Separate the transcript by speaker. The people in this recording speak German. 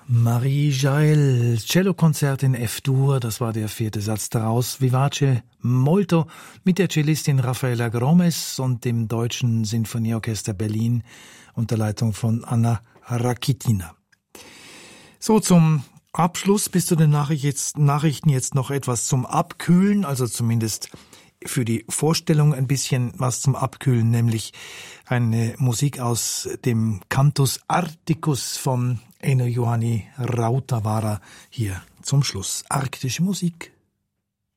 Speaker 1: Marie Jael, Cellokonzert in F-Dur, das war der vierte Satz daraus. Vivace molto mit der Cellistin Raffaella Gromes und dem Deutschen Sinfonieorchester Berlin unter Leitung von Anna Rakitina. So, zum Abschluss bis zu den Nachrichten jetzt noch etwas zum Abkühlen, also zumindest für die Vorstellung ein bisschen was zum Abkühlen, nämlich eine Musik aus dem Cantus Arcticus von Eno Johanni Rautavaara hier zum Schluss. Arktische Musik.